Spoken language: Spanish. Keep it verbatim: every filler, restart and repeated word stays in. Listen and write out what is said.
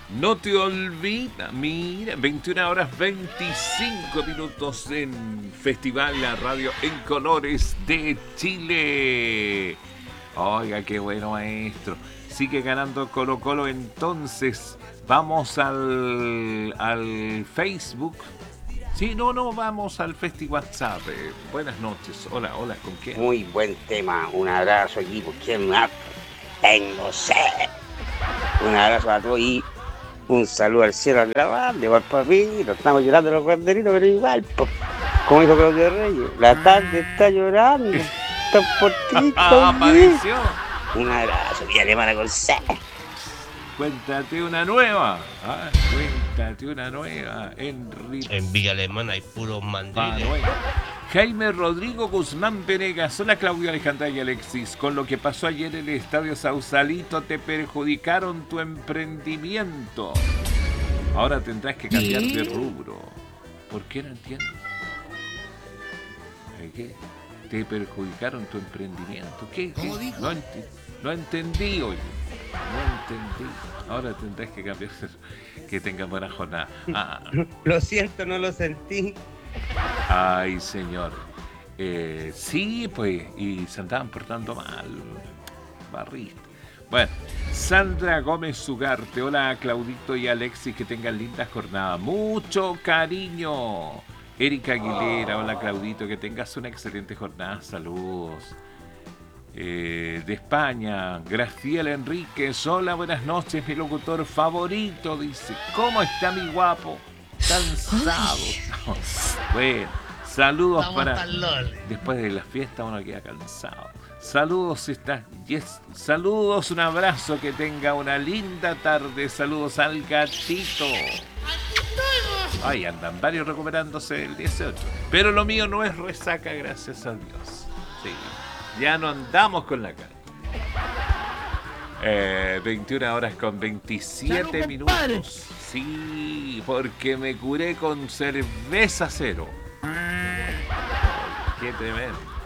No te olvides, mira, veintiuna horas veinticinco minutos en Festival La Radio en Colores de Chile. Oiga, qué bueno, maestro. Sigue ganando Colo Colo, entonces vamos al, al Facebook. Sí, no, no, vamos al Festi WhatsApp. Eh, buenas noches. Hola, hola, ¿con quién? Muy buen tema. Un abrazo aquí, porque más tengo sed. Un abrazo a todos y un saludo al cielo grabado, igual papito. Estamos llorando los guarderitos, pero igual, po. Como dijo Claudio Reyes, la tarde está llorando. Está por ti, Apareció. Un abrazo, mi alemana con sed. Cuéntate una nueva. Ah, cuéntate una nueva. Enrique. En Villa Alemana hay puros mandiles. Jaime Rodrigo Guzmán Venegas. Hola Claudio, Alejandra y Alexis. Con lo que pasó ayer en el Estadio Sausalito te perjudicaron tu emprendimiento. Ahora tendrás que cambiar de rubro. ¿Por qué? No entiendo. ¿Qué? Te perjudicaron tu emprendimiento. ¿Qué? ¿Cómo ¿Qué? dijo? No, ent no entendí, oye. No entendí. Ahora tendrás que cambiar. Que tenga buena jornada. Ah. Lo siento, no lo sentí. Ay, señor. Eh, sí, pues, y se andaban portando mal. Barrista. Bueno, Sandra Gómez Ugarte. Hola, Claudito y Alexis, que tengan lindas jornadas. Mucho cariño. Erika Aguilera. Hola, Claudito, que tengas una excelente jornada. Saludos. Eh, de España, Graciela Enríquez. Hola, buenas noches, mi locutor favorito. Dice, ¿cómo está mi guapo? Cansado. Bueno, saludos. Vamos para después de la fiesta uno queda cansado. Saludos, está, yes. Saludos, un abrazo, que tenga una linda tarde. Saludos al gatito. Ay, andan varios recuperándose el dieciocho. Pero lo mío no es resaca, gracias a Dios. Sí, ya no andamos con la cara. Eh, veintiuna horas con veintisiete minutos. Sí, porque me curé con cerveza cero. Qué tremendo.